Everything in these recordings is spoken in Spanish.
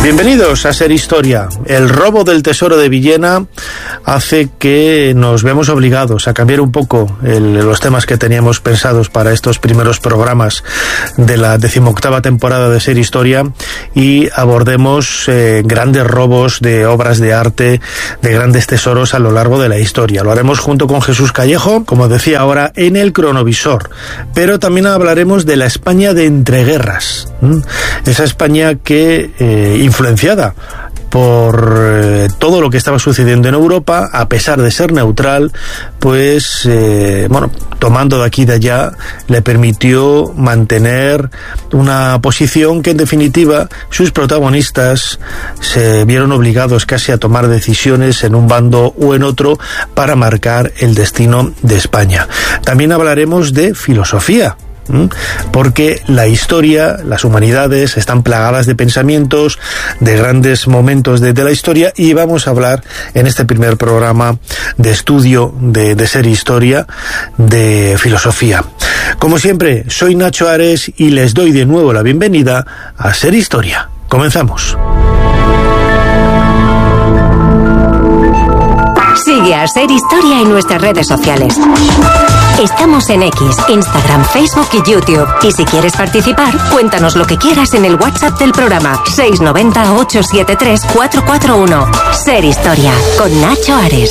Bienvenidos a Ser Historia. El robo del tesoro de Villena hace que nos veamos obligados a cambiar un poco los temas que teníamos pensados para estos primeros programas de la 18ª temporada de Ser Historia y abordemos grandes robos de obras de arte, de grandes tesoros a lo largo de la historia. Lo haremos junto con Jesús Callejo, como decía ahora, en el cronovisor. Pero también hablaremos de la España de entreguerras. Esa España que influenciada por todo lo que estaba sucediendo en Europa, a pesar de ser neutral, pues, tomando de aquí y de allá, le permitió mantener una posición que, en definitiva, sus protagonistas se vieron obligados casi a tomar decisiones en un bando o en otro para marcar el destino de España. También hablaremos de filosofía, porque la historia, las humanidades están plagadas de pensamientos, de grandes momentos de la historia, y vamos a hablar en este primer programa de estudio de Ser Historia, de filosofía. Como siempre, soy Nacho Ares y les doy de nuevo la bienvenida a Ser Historia. Comenzamos. Sigue a Ser Historia en nuestras redes sociales. Estamos en X, Instagram, Facebook y YouTube. Y si quieres participar, cuéntanos lo que quieras en el WhatsApp del programa 690-873-441. Ser Historia, con Nacho Ares.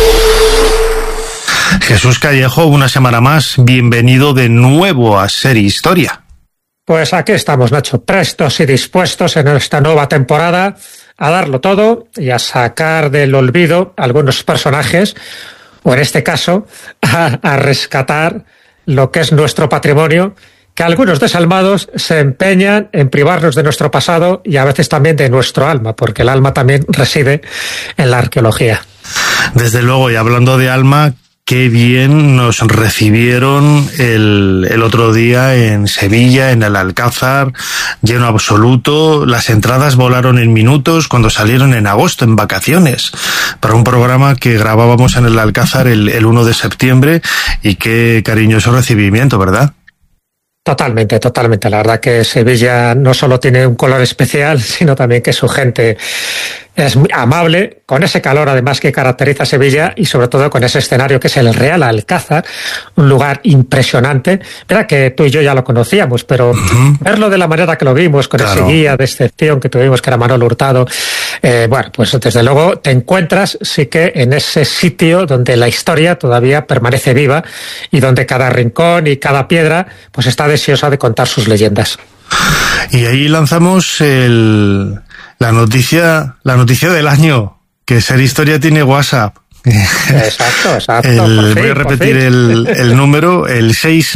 Jesús Callejo, una semana más, bienvenido de nuevo a Ser Historia. Pues aquí estamos, Nacho, prestos y dispuestos en esta nueva temporada a darlo todo y a sacar del olvido algunos personajes, o en este caso, a rescatar lo que es nuestro patrimonio, que algunos desalmados se empeñan en privarnos de nuestro pasado y a veces también de nuestro alma, porque el alma también reside en la arqueología. Desde luego, y hablando de alma, qué bien nos recibieron el otro día en Sevilla, en el Alcázar, lleno absoluto. Las entradas volaron en minutos cuando salieron en agosto, en vacaciones, para un programa que grabábamos en el Alcázar el 1 de septiembre, y qué cariñoso recibimiento, ¿verdad? Totalmente, totalmente. La verdad que Sevilla no solo tiene un color especial, sino también que su gente es muy amable, con ese calor además que caracteriza a Sevilla, y sobre todo con ese escenario que es el Real Alcázar, un lugar impresionante. Mira que tú y yo ya lo conocíamos, pero verlo de la manera que lo vimos, con ese guía de excepción que tuvimos, que era Manolo Hurtado, pues desde luego te encuentras sí que en ese sitio donde la historia todavía permanece viva y donde cada rincón y cada piedra pues está deseosa de contar sus leyendas. Y ahí lanzamos la noticia del año, que Ser Historia tiene WhatsApp. Exacto. Voy a repetir el número, el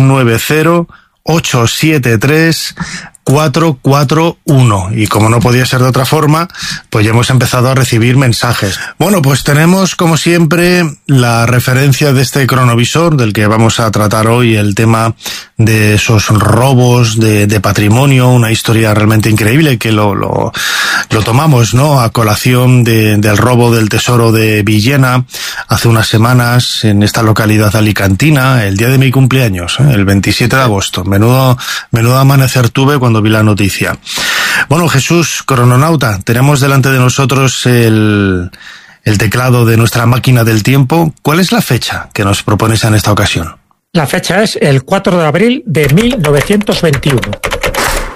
690-873-441. Y como no podía ser de otra forma, pues ya hemos empezado a recibir mensajes. Bueno, pues tenemos, como siempre, la referencia de este cronovisor, del que vamos a tratar hoy, el tema de esos robos de patrimonio, una historia realmente increíble que lo tomamos, ¿no?, a colación del robo del tesoro de Villena hace unas semanas en esta localidad alicantina, el día de mi cumpleaños, el 27 de agosto. Menudo amanecer tuve cuando vi la noticia. Bueno, Jesús, crononauta, tenemos delante de nosotros el teclado de nuestra máquina del tiempo. ¿Cuál es la fecha que nos propones en esta ocasión? La fecha es el 4 de abril de 1921.